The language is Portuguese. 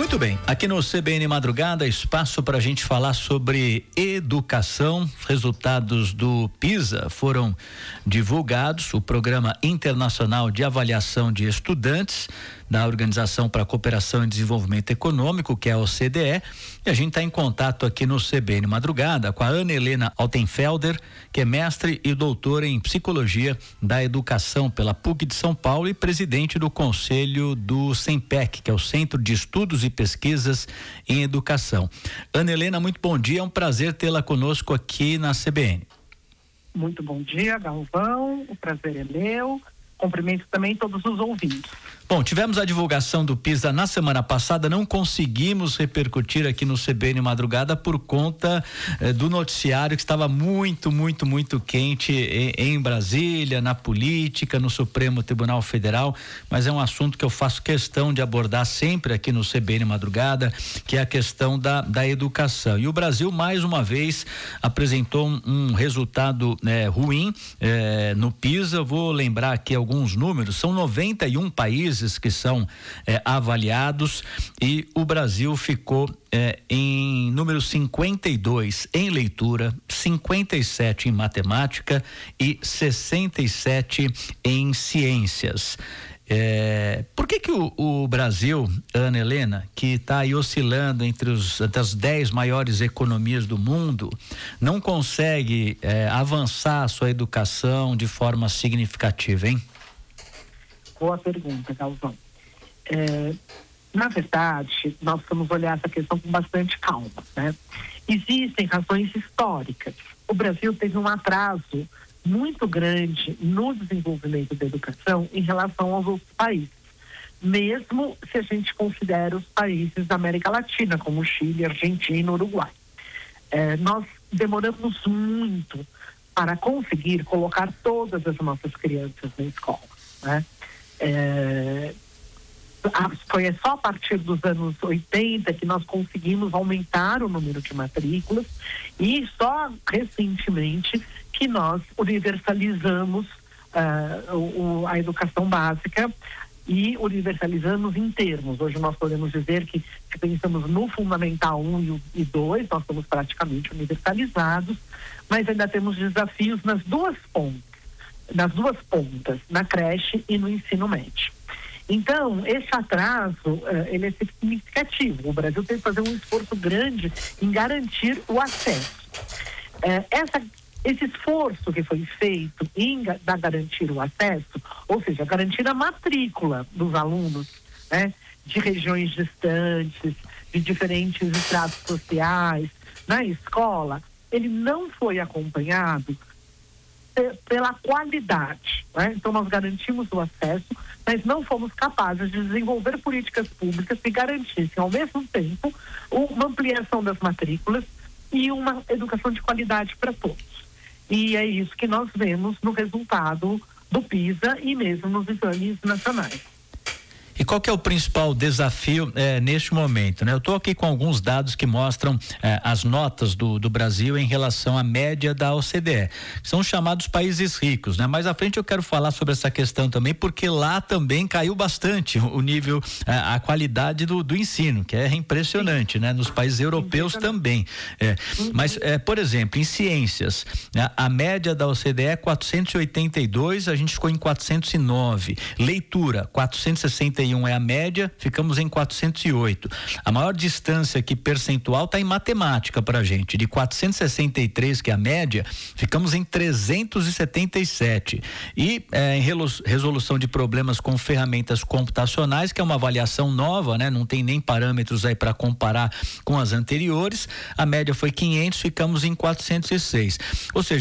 Muito bem, aqui no CBN Madrugada, espaço para a gente falar sobre educação. Resultados do PISA foram divulgados, o Programa Internacional de Avaliação de Estudantes da Organização para a Cooperação e Desenvolvimento Econômico, que é a OCDE, e a gente está em contato aqui no CBN Madrugada com a Ana Helena Altenfelder, que é mestre e doutora em Psicologia da Educação pela PUC de São Paulo e presidente do Conselho do CENPEC, que é o Centro de Estudos e Pesquisas em Educação. Ana Helena, muito bom dia, é um prazer tê-la conosco aqui na CBN. Muito bom dia, Galvão, o prazer é meu. Cumprimento também todos os ouvintes. Bom, tivemos a divulgação do PISA na semana passada, não conseguimos repercutir aqui no CBN Madrugada por conta do noticiário que estava muito quente em Brasília, na política, no Supremo Tribunal Federal, mas é um assunto que eu faço questão de abordar sempre aqui no CBN Madrugada, que é a questão da educação. E o Brasil, mais uma vez, apresentou um resultado ruim no PISA. Eu vou lembrar aqui alguns números, são 91 países que são avaliados e o Brasil ficou em número 52 em leitura, 57 em matemática e 67 em ciências. Por que o Brasil, Ana Helena, que está aí oscilando entre as 10 maiores economias do mundo, não consegue avançar a sua educação de forma significativa, hein? Boa pergunta, Galvão. Na verdade, nós vamos olhar essa questão com bastante calma, né? Existem razões históricas. O Brasil teve um atraso muito grande no desenvolvimento da educação em relação aos outros países, mesmo se a gente considera os países da América Latina, como Chile, Argentina, Uruguai. Nós demoramos muito para conseguir colocar todas as nossas crianças na escola, né? Foi só a partir dos anos 80 que nós conseguimos aumentar o número de matrículas e só recentemente que nós universalizamos a educação básica e universalizamos em termos. Hoje nós podemos dizer que se pensamos no Fundamental 1 e 2, nós estamos praticamente universalizados, mas ainda temos desafios nas duas pontas, na creche e no ensino médio. Então, esse atraso, ele é significativo. O Brasil tem que fazer um esforço grande em garantir o acesso. Esse esforço que foi feito em garantir o acesso, ou seja, garantir a matrícula dos alunos, né, de regiões distantes, de diferentes estratos sociais, na escola, ele não foi acompanhado pela qualidade, né? Então nós garantimos o acesso, mas não fomos capazes de desenvolver políticas públicas que garantissem ao mesmo tempo uma ampliação das matrículas e uma educação de qualidade para todos. E é isso que nós vemos no resultado do PISA e mesmo nos exames nacionais. E qual que é o principal desafio neste momento, né? Eu estou aqui com alguns dados que mostram as notas do Brasil em relação à média da OCDE. São chamados países ricos, né? Mais à frente eu quero falar sobre essa questão também, porque lá também caiu bastante o nível, a qualidade do ensino, que é impressionante, né? Nos países europeus também. Mas, por exemplo, em ciências, a média da OCDE é 482, a gente ficou em 409. Leitura, 461 é a média, ficamos em 408. A maior distância aqui percentual está em matemática para a gente, de 463, que é a média, ficamos em 377. E em resolução de problemas com ferramentas computacionais, que é uma avaliação nova, né? Não tem nem parâmetros aí para comparar com as anteriores, a média foi 500, ficamos em 406. Ou seja,